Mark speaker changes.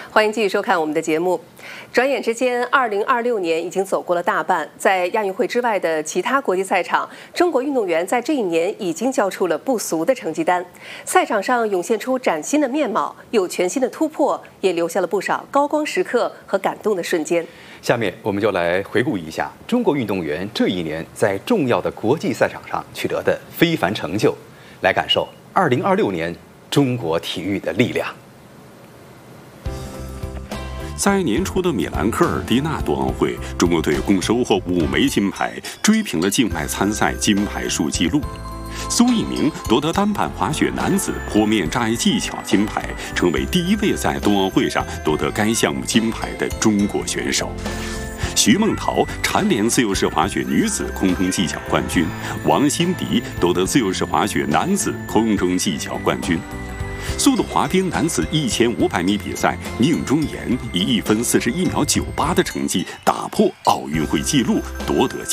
Speaker 1: 欢迎继续收看我们的节目。转眼之间，2026年已经走过了大半，在亚运会之外的其他国际赛场，中国运动员在这一年已经交出了不俗的成绩单。赛场上涌现出崭新的面貌，有全新的突破，也留下了不少高光时刻和感动的瞬间。
Speaker 2: 下面我们就来回顾一下中国运动员这一年在重要的国际赛场上取得的非凡成就，来感受2026年中国体育的力量。
Speaker 3: 在年初的米兰科尔蒂纳冬奥会，中国队共收获5枚金牌，追平了境外参赛金牌数纪录。苏翊鸣夺得单板滑雪男子坡面障碍技巧金牌，成为第1位在冬奥会上夺得该项目金牌的中国选手。徐梦桃蝉联自由式滑雪女子空中技巧冠军，王欣迪夺得自由式滑雪男子空中技巧冠军。速度滑冰男子1500米比赛，宁中岩以1分41秒98的成绩打破奥运会纪录，夺得